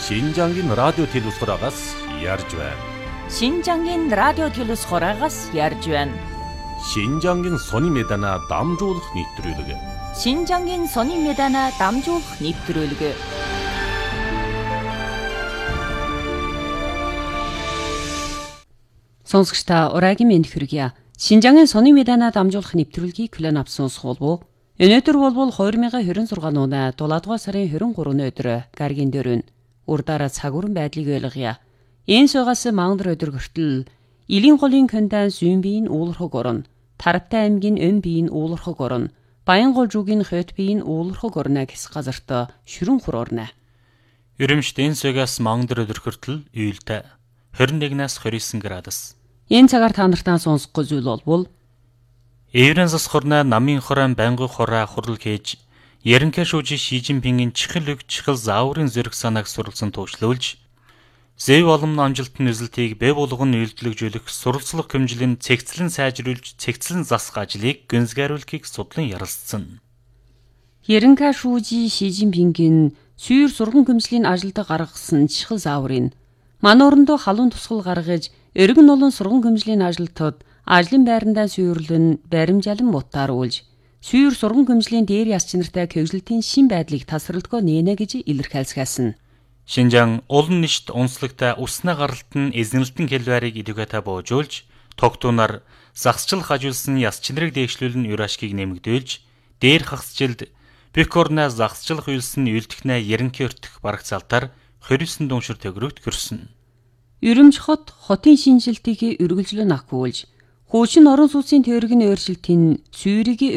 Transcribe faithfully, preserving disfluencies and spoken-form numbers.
신장긴 라디오 телевизорагаас ярьж байна. 신장긴 радио телевизорагаас ярьж байна. 신장긴 сони медана дамжуулах нэвтрүүлэг. 신장긴 сони медана дамжуулах нэвтрүүлэг. Сонсогч та ураагийн мэнд хүргье. Шинжангийн сони медана дамжуулах нэвтрүүлгийг хүлээн авсан суулбуу. Өнөөдөр болбол two thousand twenty-six оны дулаадугаар сарын twenty-three өдөр гаргийн дөрөв урдаараа цагуурн байдлыг ойлгоё. Энэ суугаас мангар өдөр хүртэл Илийн голын кэндан зүүн биеийн уулархаг орно. Тараптай аймгийн өн биеийн уулархаг орно. Баянгол жуугийн хойд биеийн уулархаг орно гэс газарт шүрэн хур орно. Ерөмшд энэ суугаас мангар өдөр хүртэл уйлтай twenty-one-аас twenty-nine градус. Энэ цагаар та нартаа сонсох зүйл болбол Эврэн зас хорноо намын хорон байнгын хороо хурал хийж Ерөнхий шүүжин Ши Жинпингийн чихэл өг чихэл зааврын зэрэг санааг суралцсан туучлуулж зэв олон амжилтын үзэлтийг бэ булган үйлдвэрлэжүүлэх суралцлах хэмжлэн цэгцлэн сайжруулж цэгцлэн засах ажлыг гүнзгийруулахыг судлан ярилцсан. Ерөнхий шүүжин Ши Жинпингийн сүйр сурган хэмжлийн ажилд гаргасан чихэл зааврын мануурандоо халуун тусгал гаргаж өргөн олон сурган хэмжлийн ажилтад ажлын байрандаа сүйрлэн баримжаалан мутааруулж сүйр сурган хэмжлийн дээр яс чинартай кэвжлтийн шин байдлыг тасралтгүй нэнэ гэж илэрхийлсэн. Шинжаан улан ништ унслагтай уснаа гаралтын эзнэлтэн хэлбэрийг идэвхтэй боожуулж тогтуунаар загсчил хажуулсан яс чинарыг дэвшлүүлэн юрашкийг нэмэгдүүлж дээр хагасжилд бикорна загсчлах үйлсэн үйлдэхнээ ерөнхий өртөх барагцаалтаар twenty-nine дуушир төгрөгт гэрсэн. Ерөмж хот хотын шинжилтийг үргэлжлэн ахгүйж Хуучин орон сууцын теоргийн өөрчлөлтийн сүйрийг